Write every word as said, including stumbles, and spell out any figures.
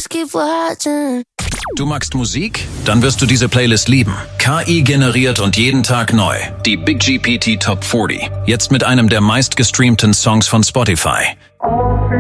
just keep watching. Du magst Musik? Dann wirst du diese Playlist lieben. K I generiert und jeden Tag neu. Die Big G P T Top vierzig. Jetzt mit einem der meistgestreamten Songs von Spotify.